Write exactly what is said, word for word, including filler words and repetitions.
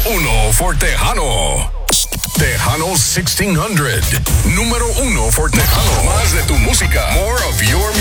uno for Tejano. Tejano sixteen hundred. Número uno for Tejano. Más de tu música. More of your